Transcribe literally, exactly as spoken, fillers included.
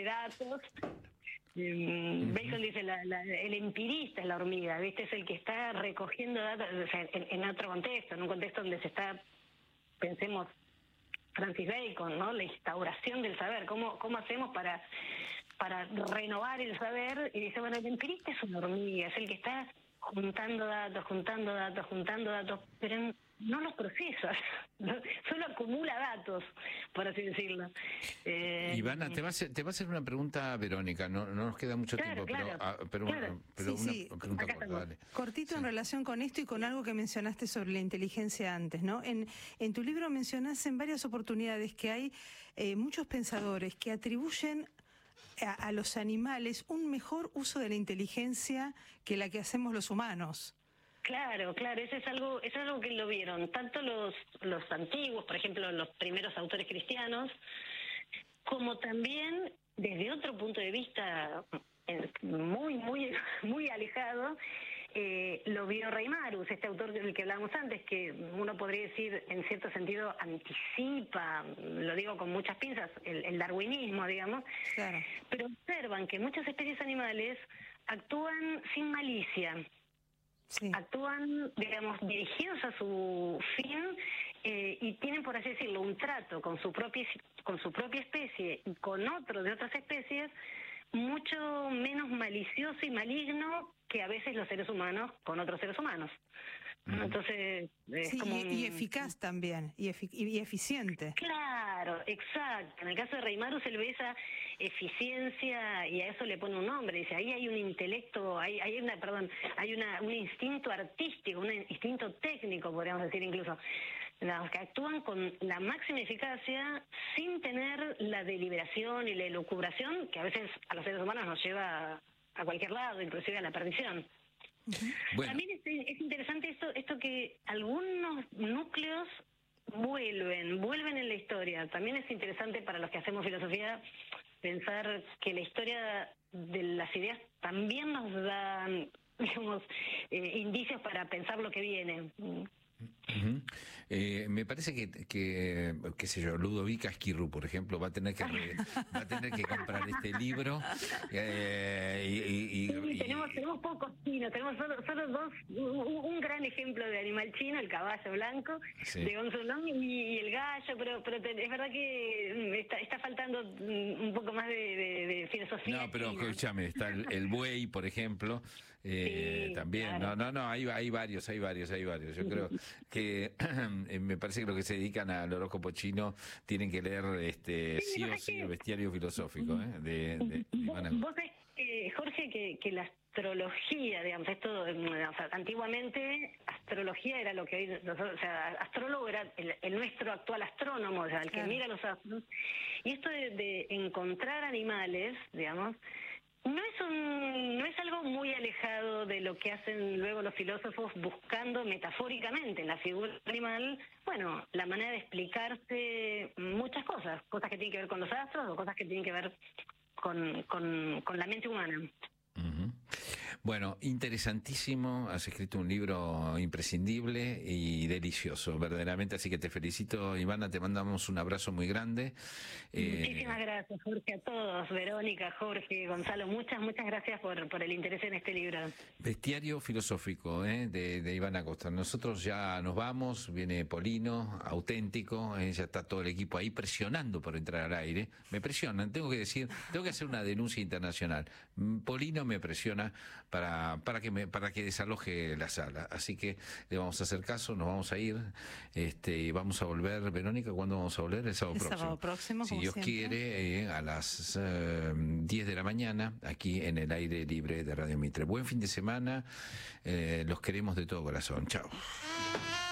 datos. Um, Bacon dice, la, la, el empirista es la hormiga, ¿viste? Es el que está recogiendo datos, o sea, en, en otro contexto, en un contexto donde se está, pensemos, Francis Bacon, ¿no? La instauración del saber, ¿cómo, cómo hacemos para, para renovar el saber? Y dice, bueno, el empirista es una hormiga, es el que está juntando datos, juntando datos, juntando datos, pero no los procesa, solo acumula datos, por así decirlo. Eh, Ivana, te va, a hacer, te va a hacer una pregunta, Verónica, no, no nos queda mucho claro, tiempo, claro, pero, ah, pero, claro. pero sí, una sí. pregunta corta, dale. Cortito sí. en relación con esto y con algo que mencionaste sobre la inteligencia antes, ¿no? En, en tu libro mencionás en varias oportunidades que hay eh, muchos pensadores que atribuyen a, a los animales un mejor uso de la inteligencia que la que hacemos los humanos. Claro, claro, eso es algo, eso es algo que lo vieron tanto los los antiguos, por ejemplo, los primeros autores cristianos, como también desde otro punto de vista muy, muy, muy alejado, eh, lo vio Reimarus, este autor del que hablábamos antes, que uno podría decir, en cierto sentido, anticipa, lo digo con muchas pinzas, el, el darwinismo, digamos, claro. Pero observan que muchas especies animales actúan sin malicia. Sí. Actúan, digamos, dirigidos a su fin eh, y tienen, por así decirlo, un trato con su propia con su propia especie y con otros de otras especies mucho menos malicioso y maligno que a veces los seres humanos con otros seres humanos. Mm. Entonces, es sí, como y, y eficaz también, y, efic y eficiente. Claro, exacto. En el caso de Reimarus, él ve esa eficiencia y a eso le pone un nombre. Dice, ahí hay un intelecto, hay, hay una, perdón, hay una, un instinto artístico, un instinto técnico, podríamos decir incluso, los que actúan con la máxima eficacia sin tener la deliberación y la elucubración que a veces a los seres humanos nos lleva a cualquier lado, inclusive a la perdición. Bueno. También es, es interesante esto, esto que algunos núcleos vuelven, vuelven en la historia. También es interesante para los que hacemos filosofía pensar que la historia de las ideas también nos da, digamos, eh, indicios para pensar lo que viene. Uh-huh. eh, me parece que, que, qué sé yo, Ludovica Esquirru, por ejemplo, va a tener que re, va a tener que comprar este libro. Eh, y, y, sí, y, tenemos, tenemos pocos chinos, tenemos solo, solo dos, un, un gran ejemplo de animal chino, el caballo blanco, sí, de Gonzolón y, y el gallo, pero, pero te, es verdad que está, está faltando un poco más de, de, de filosofía. No, pero china. escúchame, está el, el buey, por ejemplo, eh, sí, también. Claro. No, no, no, hay, hay varios, hay varios, hay varios. Yo creo que me parece que los que se dedican al horóscopo chino tienen que leer este sí, sí o sí el bestiario filosófico, ¿eh? de, de, de Vos ves, eh, Jorge, que, que la astrología, digamos, esto, o sea, antiguamente astrología era lo que hoy, o sea, astrólogo era el, el nuestro actual astrónomo, o sea, el que claro. mira los astros, y esto de, de encontrar animales, digamos, no es un, no es algo muy alejado de lo que hacen luego los filósofos buscando metafóricamente en la figura animal, bueno, la manera de explicarse muchas cosas, cosas que tienen que ver con los astros o cosas que tienen que ver con, con, con la mente humana. Uh-huh. Bueno, interesantísimo, has escrito un libro imprescindible y delicioso, verdaderamente, así que te felicito, Ivana, te mandamos un abrazo muy grande. Muchísimas eh... gracias, Jorge, a todos, Verónica, Jorge, Gonzalo, muchas, muchas gracias por, por el interés en este libro. Bestiario filosófico, ¿eh? de, de Ivana Costa. Nosotros ya nos vamos, viene Polino, auténtico, ¿eh? Ya está todo el equipo ahí presionando por entrar al aire, me presionan, tengo que decir, tengo que hacer una denuncia internacional. Polino me presiona para para que me para que desaloje la sala, así que le vamos a hacer caso, nos vamos a ir, este y vamos a volver. Verónica, ¿cuándo vamos a volver? El sábado el próximo, sábado próximo si Dios siempre. quiere, eh, a las uh, diez de la mañana aquí en el aire libre de Radio Mitre. Buen fin de semana, eh, los queremos de todo corazón, chao.